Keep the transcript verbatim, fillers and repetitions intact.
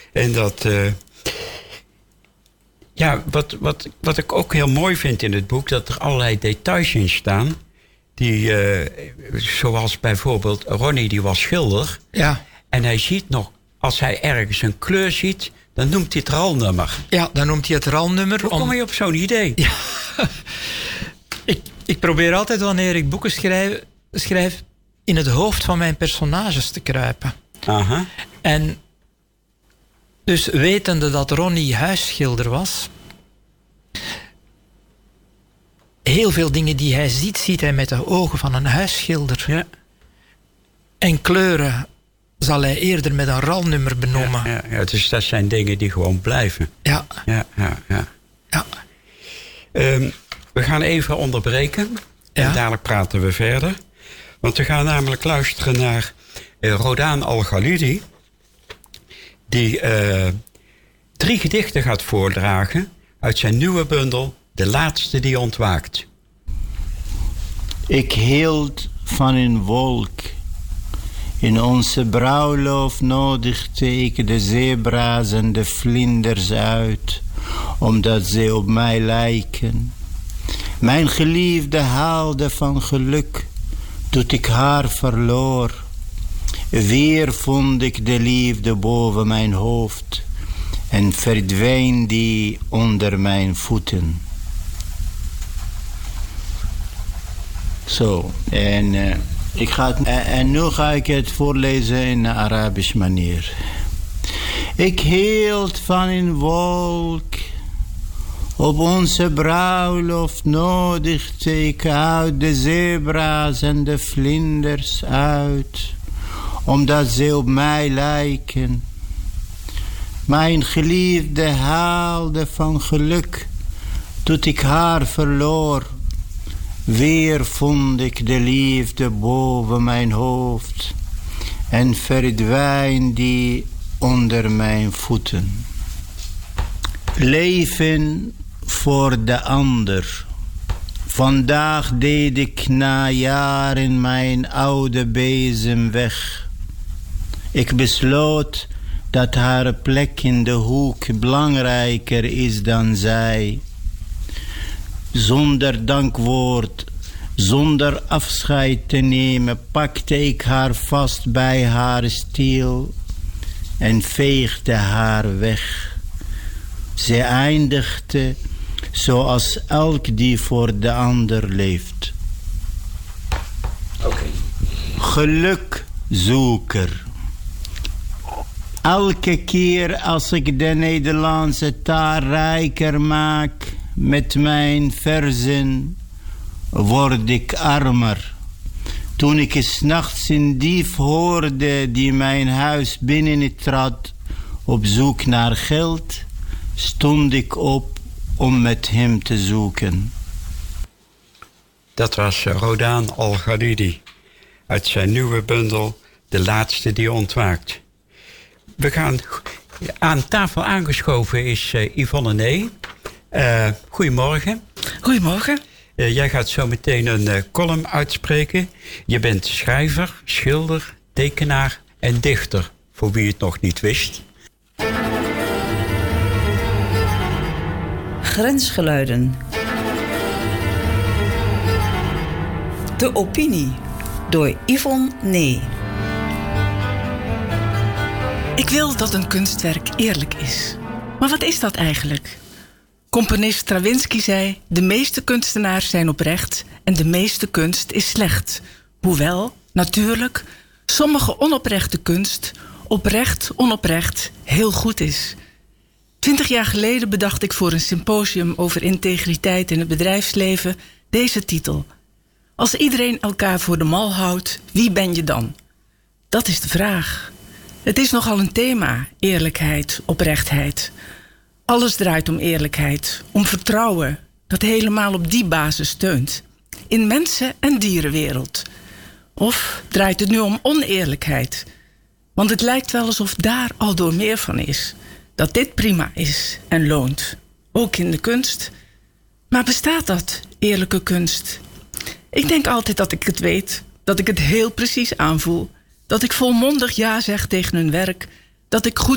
En dat... Uh, ja, wat, wat, wat ik ook heel mooi vind in het boek... dat er allerlei details in staan... die, uh, zoals bijvoorbeeld Ronnie, die was schilder... Ja. En hij ziet nog, als hij ergens een kleur ziet... dan noemt hij het ralnummer. Ja, dan noemt hij het ralnummer. Hoe kom je op zo'n idee? Ja. ik, ik probeer altijd, wanneer ik boeken schrijf, schrijf... in het hoofd van mijn personages te kruipen. Aha. En dus wetende dat Ronnie huisschilder was... heel veel dingen die hij ziet, ziet hij met de ogen van een huisschilder. Ja. En kleuren zal hij eerder met een ralnummer benoemen. Ja, ja, ja, dus dat zijn dingen die gewoon blijven. Ja. Ja, ja, ja. ja. Um, we gaan even onderbreken. Ja. En dadelijk praten we verder. Want we gaan namelijk luisteren naar uh, Rodaan Al-Ghalidi... die uh, drie gedichten gaat voordragen... uit zijn nieuwe bundel De Laatste die Ontwaakt. Ik hield van een wolk. In onze bruiloft nodigde ik de zebra's en de vlinders uit... omdat ze op mij lijken. Mijn geliefde haalde van geluk... tot ik haar verloor. Weer vond ik de liefde boven mijn hoofd... en verdween die onder mijn voeten. Zo, en, uh, ik ga het, uh, en nu ga ik het voorlezen in de Arabische manier. Ik hield van een wolk... Op onze bruiloft nodigde ik uit de zebra's en de vlinders uit, omdat ze op mij lijken. Mijn geliefde haalde van geluk, tot ik haar verloor. Weer vond ik de liefde boven mijn hoofd en verdwijn die onder mijn voeten. Leven voor de ander. Vandaag deed ik na jaren mijn oude bezem weg. Ik besloot dat haar plek in de hoek belangrijker is dan zij. Zonder dankwoord, zonder afscheid te nemen, pakte ik haar vast bij haar stiel en veegde haar weg. Ze eindigde zoals elk die voor de ander leeft. Okay. Gelukzoeker. Elke keer als ik de Nederlandse taal rijker maak met mijn verzen, word ik armer. Toen ik 's nachts een dief hoorde die mijn huis binnentrad op zoek naar geld, stond ik op om met hem te zoeken. Dat was Rodaan Al-Ghalidi uit zijn nieuwe bundel De Laatste die Ontwaakt. We gaan aan tafel aangeschoven is uh, Yvonne Nee. Uh, goedemorgen. Goedemorgen. Uh, jij gaat zo meteen een uh, column uitspreken. Je bent schrijver, schilder, tekenaar en dichter, voor wie het nog niet wist. Grensgeluiden. De opinie door Yvonne Nee. Ik wil dat een kunstwerk eerlijk is. Maar wat is dat eigenlijk? Componist Stravinsky zei: de meeste kunstenaars zijn oprecht en de meeste kunst is slecht. Hoewel, natuurlijk, sommige onoprechte kunst oprecht, onoprecht heel goed is. Twintig jaar geleden bedacht ik voor een symposium over integriteit in het bedrijfsleven deze titel. Als iedereen elkaar voor de mal houdt, wie ben je dan? Dat is de vraag. Het is nogal een thema, eerlijkheid, oprechtheid. Alles draait om eerlijkheid, om vertrouwen, dat helemaal op die basis steunt. In mensen- en dierenwereld. Of draait het nu om oneerlijkheid? Want het lijkt wel alsof daar al door meer van is. Dat dit prima is en loont. Ook in de kunst. Maar bestaat dat, eerlijke kunst? Ik denk altijd dat ik het weet. Dat ik het heel precies aanvoel. Dat ik volmondig ja zeg tegen hun werk. Dat ik goed